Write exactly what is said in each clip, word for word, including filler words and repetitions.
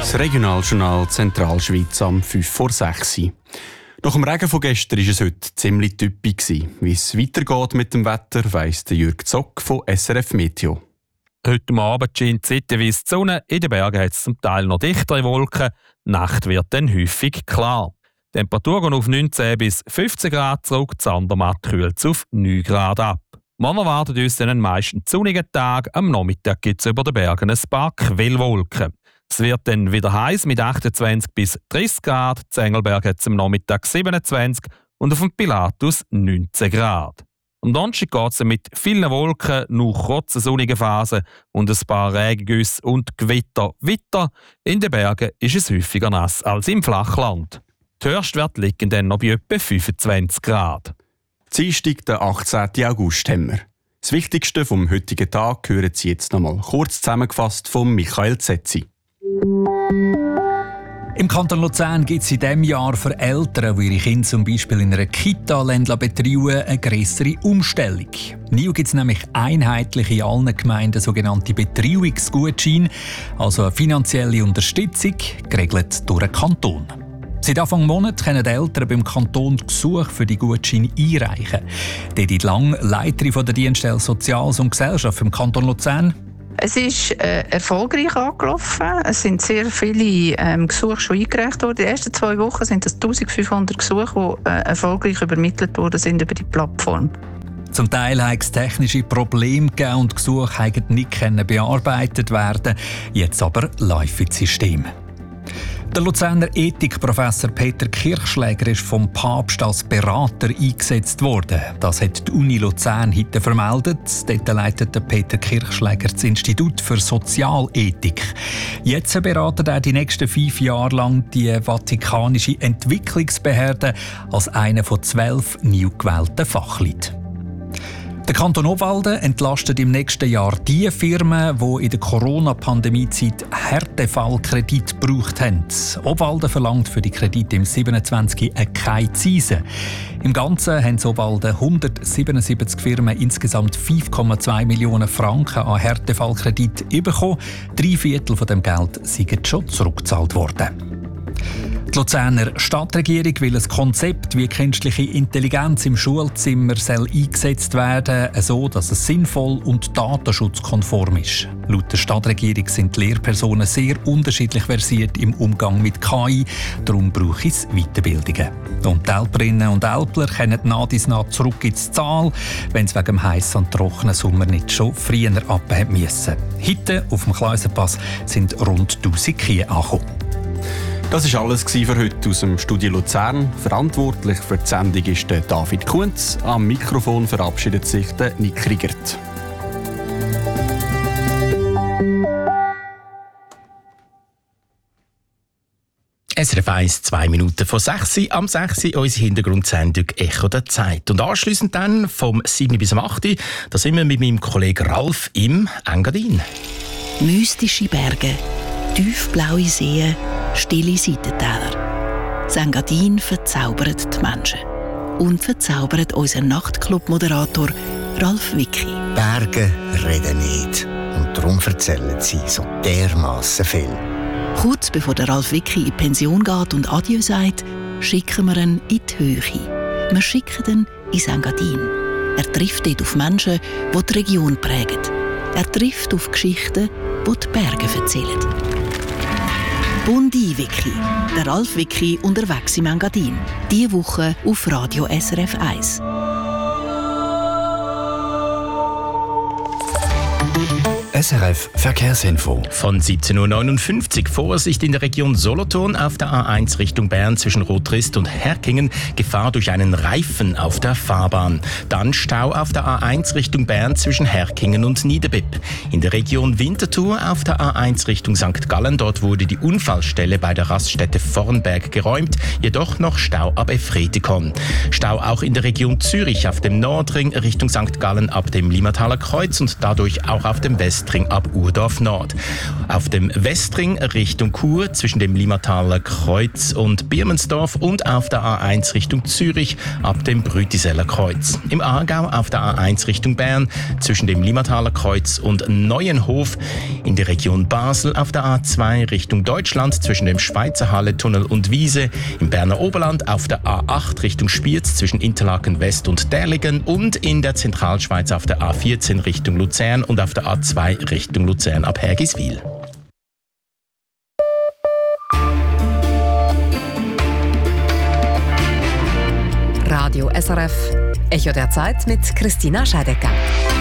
Das Regionaljournal Zentralschweiz am fünf vor sechs. Nach dem Regen von gestern war es heute ziemlich typisch. Wie es weitergeht mit dem Wetter, weiss Jürg Zock von S R F Meteo. Heute Abend scheint zeitweise die Sonne, in den Bergen hat es zum Teil noch dichtere Wolken, die Nacht wird dann häufig klar. Die Temperatur geht auf neunzehn bis fünfzehn Grad zurück, die Andermatt kühlt es auf neun Grad ab. Morgen erwartet uns dann einen meistens sonnigen Tag, am Nachmittag gibt es über den Bergen ein paar Quellwolken. Es wird dann wieder heiß mit achtundzwanzig bis dreißig Grad, in Engelberg hat es am Nachmittag siebenundzwanzig und auf dem Pilatus neunzehn Grad. Am Donnerstag geht es mit vielen Wolken, nur kurze sonnige Phasen und ein paar Regengüsse und Gewitter weiter. In den Bergen ist es häufiger nass als im Flachland. Die Höchstwerte liegen dann noch bei etwa fünfundzwanzig Grad. Dienstag, den achtzehnten August, haben wir. Das Wichtigste vom heutigen Tag hören Sie jetzt noch mal kurz zusammengefasst von Michael Zetzi. Im Kanton Luzern gibt es in diesem Jahr für Eltern, die ihre Kinder zum Beispiel in einer Kita betreuen, eine grössere Umstellung. Neu gibt es nämlich einheitlich in allen Gemeinden sogenannte Betreuungsgutscheine, also eine finanzielle Unterstützung, geregelt durch den Kanton. Seit Anfang Monat können die Eltern beim Kanton Gesuche für die Gutscheine einreichen. Edith Lang, Leiterin der Dienststelle Soziales und Gesellschaft im Kanton Luzern. Es ist äh, erfolgreich angelaufen. Es sind sehr viele ähm, Gesuche schon eingereicht worden. In den ersten zwei Wochen sind es eintausendfünfhundert Gesuche, die äh, erfolgreich übermittelt worden sind über die Plattform. Zum Teil hat es technische Probleme gegeben und die Gesuche konnten nicht bearbeitet werden. Jetzt aber läuft das System. Der Luzerner Ethikprofessor Peter Kirchschläger ist vom Papst als Berater eingesetzt worden. Das hat die Uni Luzern heute vermeldet. Dort leitet Peter Kirchschläger das Institut für Sozialethik. Jetzt beratet er die nächsten fünf Jahre lang die Vatikanische Entwicklungsbehörde als einer von zwölf neu gewählten Fachleuten. Der Kanton Obwalden entlastet im nächsten Jahr die Firmen, die in der Corona-Pandemie-Zeit Härtefallkredit gebraucht haben. Obwalden verlangt für die Kredite im siebenundzwanzig keine Zinsen. Im Ganzen haben Obwalden hundertsiebenundsiebzig Firmen insgesamt fünf Komma zwei Millionen Franken an Härtefallkredit bekommen. Drei Viertel von dem Geld sind schon zurückgezahlt worden. Die Luzerner Stadtregierung will ein Konzept, wie künstliche Intelligenz im Schulzimmer soll eingesetzt werden soll, so dass es sinnvoll und datenschutzkonform ist. Laut der Stadtregierung sind die Lehrpersonen sehr unterschiedlich versiert im Umgang mit K I, darum braucht es Weiterbildungen. Und die Älplerinnen und Älpler kommen nach dies nach zurück ins Tal, wenn sie wegen dem heissen und trockenen Sommer nicht schon früher abheben müssen. Heute auf dem Kleusenpass sind rund tausend Kühe angekommen. Das war alles für heute aus dem Studio Luzern. Verantwortlich für die Sendung ist David Kunz. Am Mikrofon verabschiedet sich Nick Riegert. S R F eins, zwei Minuten vor sechs. Am sechs unsere Hintergrundsendung «Echo der Zeit». Und anschliessend dann vom sieben bis acht da sind wir mit meinem Kollegen Ralf im Engadin. Mystische Berge, tiefblaue Seen, stille Seitentäler. Das Engadin verzaubert die Menschen. Und verzaubert unser Nachtclub-Moderator Ralf Wicki. Berge reden nicht. Und darum erzählen sie so dermassen viel. Kurz bevor der Ralf Wicki in die Pension geht und Adieu sagt, schicken wir ihn in die Höhe. Wir schicken ihn ins Engadin. Er trifft dort auf Menschen, die die Region prägen. Er trifft auf Geschichten, die die Berge erzählen. Bundi Wicki, der Ralf Wicki unterwegs im Engadin. Diese Woche auf Radio S R F eins. S R F Verkehrsinfo. Von siebzehn Uhr neunundfünfzig. Vorsicht in der Region Solothurn auf der A eins Richtung Bern zwischen Rotrist und Herkingen. Gefahr durch einen Reifen auf der Fahrbahn. Dann Stau auf der A eins Richtung Bern zwischen Herkingen und Niederbipp. In der Region Winterthur auf der A eins Richtung Sankt Gallen. Dort wurde die Unfallstelle bei der Raststätte Vornberg geräumt. Jedoch noch Stau ab Efretikon. Stau auch in der Region Zürich auf dem Nordring Richtung Sankt Gallen ab dem Limmertaler Kreuz und dadurch auch auf dem West Südring ab Urdorf Nord. Auf dem Westring Richtung Chur zwischen dem Limmataler Kreuz und Birmensdorf und auf der A eins Richtung Zürich ab dem Brütiseller Kreuz. Im Aargau auf der A eins Richtung Bern zwischen dem Limmataler Kreuz und Neuenhof. In der Region Basel auf der A zwei Richtung Deutschland zwischen dem Schweizer Halle-Tunnel und Wiese. Im Berner Oberland auf der A acht Richtung Spiez zwischen Interlaken West und Derligen und in der Zentralschweiz auf der A vierzehn Richtung Luzern und auf der A zwei Richtung Luzern ab Hergiswil. Radio S R F, Echo der Zeit mit Christina Scheidecker.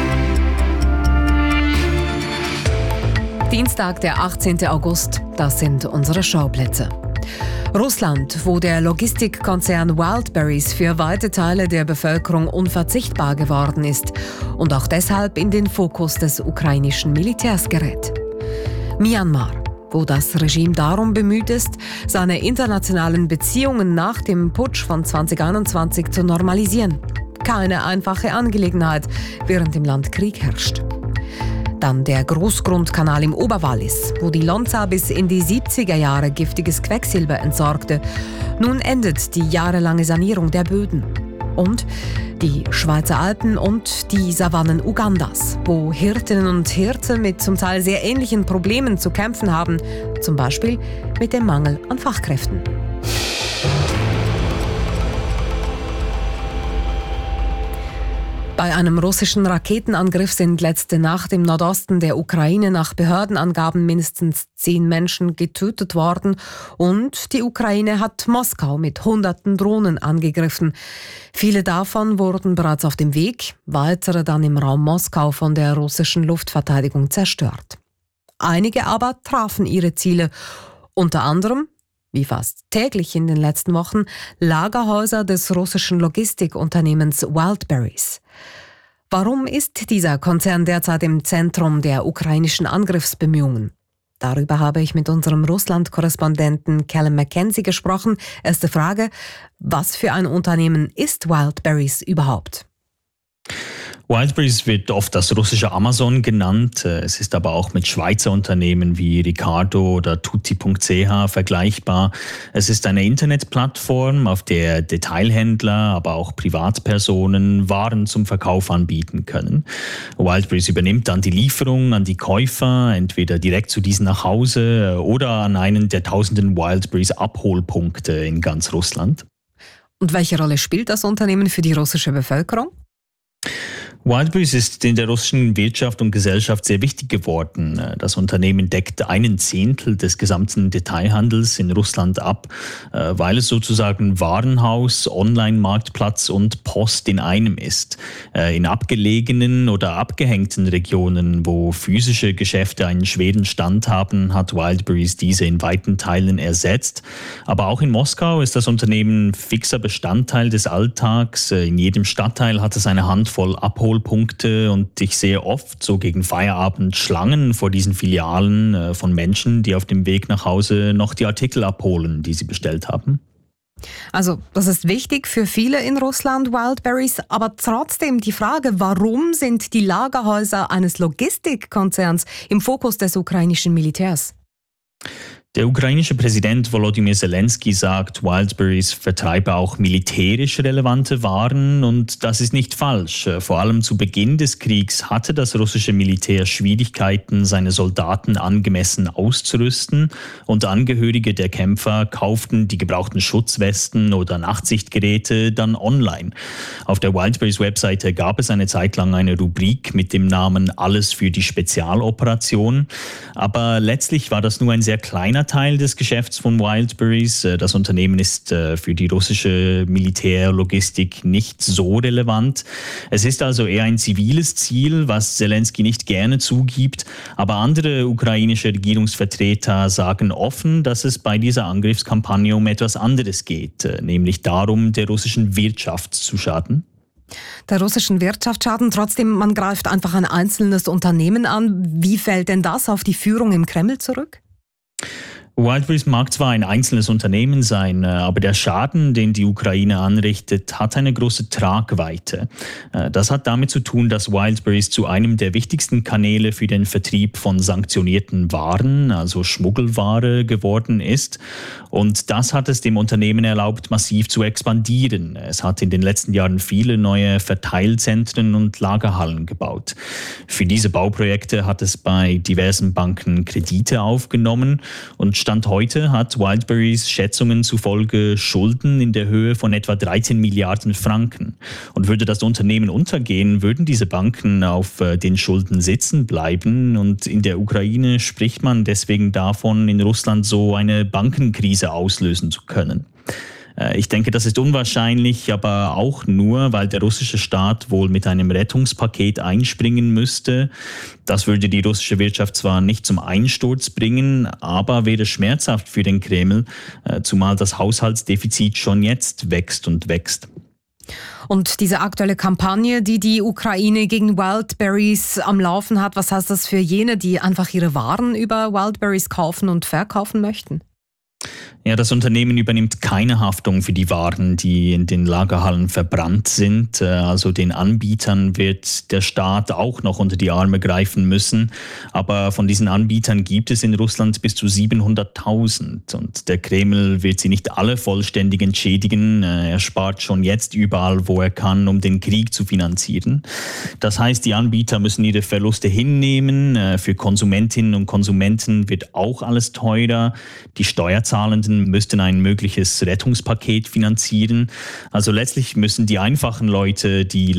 Dienstag, der achtzehnten August, das sind unsere Schauplätze. Russland, wo der Logistikkonzern Wildberries für weite Teile der Bevölkerung unverzichtbar geworden ist und auch deshalb in den Fokus des ukrainischen Militärs gerät. Myanmar, wo das Regime darum bemüht ist, seine internationalen Beziehungen nach dem Putsch von zwanzig einundzwanzig zu normalisieren. Keine einfache Angelegenheit, während im Land Krieg herrscht. Dann der Großgrundkanal im Oberwallis, wo die Lonza bis in die siebziger Jahre giftiges Quecksilber entsorgte. Nun endet die jahrelange Sanierung der Böden. Und die Schweizer Alpen und die Savannen Ugandas, wo Hirtinnen und Hirte mit zum Teil sehr ähnlichen Problemen zu kämpfen haben, zum Beispiel mit dem Mangel an Fachkräften. Bei einem russischen Raketenangriff sind letzte Nacht im Nordosten der Ukraine nach Behördenangaben mindestens zehn Menschen getötet worden und die Ukraine hat Moskau mit hunderten Drohnen angegriffen. Viele davon wurden bereits auf dem Weg, weitere dann im Raum Moskau von der russischen Luftverteidigung zerstört. Einige aber trafen ihre Ziele, unter anderem, wie fast täglich in den letzten Wochen, Lagerhäuser des russischen Logistikunternehmens Wildberries. Warum ist dieser Konzern derzeit im Zentrum der ukrainischen Angriffsbemühungen? Darüber habe ich mit unserem Russland-Korrespondenten Callum Mackenzie gesprochen. Erste Frage: Was für ein Unternehmen ist Wildberries überhaupt? Wildberries wird oft das russische Amazon genannt. Es ist aber auch mit Schweizer Unternehmen wie Ricardo oder Tutti Punkt C H vergleichbar. Es ist eine Internetplattform, auf der Detailhändler, aber auch Privatpersonen Waren zum Verkauf anbieten können. Wildberries übernimmt dann die Lieferung an die Käufer, entweder direkt zu diesen nach Hause oder an einen der tausenden Wildberries-Abholpunkte in ganz Russland. Und welche Rolle spielt das Unternehmen für die russische Bevölkerung? Wildberries ist in der russischen Wirtschaft und Gesellschaft sehr wichtig geworden. Das Unternehmen deckt einen Zehntel des gesamten Detailhandels in Russland ab, weil es sozusagen Warenhaus, Online-Marktplatz und Post in einem ist. In abgelegenen oder abgehängten Regionen, wo physische Geschäfte einen schweren Stand haben, hat Wildberries diese in weiten Teilen ersetzt. Aber auch in Moskau ist das Unternehmen fixer Bestandteil des Alltags. In jedem Stadtteil hat es eine Handvoll Abholpunkte. Punkte und ich sehe oft so gegen Feierabend Schlangen vor diesen Filialen äh, von Menschen, die auf dem Weg nach Hause noch die Artikel abholen, die sie bestellt haben. Also das ist wichtig für viele in Russland, Wildberries, aber trotzdem die Frage, warum sind die Lagerhäuser eines Logistikkonzerns im Fokus des ukrainischen Militärs? Der ukrainische Präsident Volodymyr Zelensky sagt, Wildberries vertreibe auch militärisch relevante Waren und das ist nicht falsch. Vor allem zu Beginn des Kriegs hatte das russische Militär Schwierigkeiten, seine Soldaten angemessen auszurüsten und Angehörige der Kämpfer kauften die gebrauchten Schutzwesten oder Nachtsichtgeräte dann online. Auf der Wildberries-Webseite gab es eine Zeit lang eine Rubrik mit dem Namen Alles für die Spezialoperation, aber letztlich war das nur ein sehr kleiner Teil des Geschäfts von Wildberries. Das Unternehmen ist für die russische Militärlogistik nicht so relevant. Es ist also eher ein ziviles Ziel, was Zelensky nicht gerne zugibt. Aber andere ukrainische Regierungsvertreter sagen offen, dass es bei dieser Angriffskampagne um etwas anderes geht, nämlich darum, der russischen Wirtschaft zu schaden. Der russischen Wirtschaft schaden, trotzdem, man greift einfach ein einzelnes Unternehmen an. Wie fällt denn das auf die Führung im Kreml zurück? Wildberries mag zwar ein einzelnes Unternehmen sein, aber der Schaden, den die Ukraine anrichtet, hat eine große Tragweite. Das hat damit zu tun, dass Wildberries zu einem der wichtigsten Kanäle für den Vertrieb von sanktionierten Waren, also Schmuggelware, geworden ist. Und das hat es dem Unternehmen erlaubt, massiv zu expandieren. Es hat in den letzten Jahren viele neue Verteilzentren und Lagerhallen gebaut. Für diese Bauprojekte hat es bei diversen Banken Kredite aufgenommen und Stand heute hat Wildberries Schätzungen zufolge Schulden in der Höhe von etwa dreizehn Milliarden Franken. Und würde das Unternehmen untergehen, würden diese Banken auf den Schulden sitzen bleiben. Und in der Ukraine spricht man deswegen davon, in Russland so eine Bankenkrise auslösen zu können. Ich denke, das ist unwahrscheinlich, aber auch nur, weil der russische Staat wohl mit einem Rettungspaket einspringen müsste. Das würde die russische Wirtschaft zwar nicht zum Einsturz bringen, aber wäre schmerzhaft für den Kreml, zumal das Haushaltsdefizit schon jetzt wächst und wächst. Und diese aktuelle Kampagne, die die Ukraine gegen Wildberries am Laufen hat, was heißt das für jene, die einfach ihre Waren über Wildberries kaufen und verkaufen möchten? Ja, das Unternehmen übernimmt keine Haftung für die Waren, die in den Lagerhallen verbrannt sind. Also den Anbietern wird der Staat auch noch unter die Arme greifen müssen. Aber von diesen Anbietern gibt es in Russland bis zu siebenhunderttausend. Und der Kreml wird sie nicht alle vollständig entschädigen. Er spart schon jetzt überall, wo er kann, um den Krieg zu finanzieren. Das heißt, die Anbieter müssen ihre Verluste hinnehmen. Für Konsumentinnen und Konsumenten wird auch alles teurer. Die Steuerzahlenden müssten ein mögliches Rettungspaket finanzieren. Also letztlich müssen die einfachen Leute, die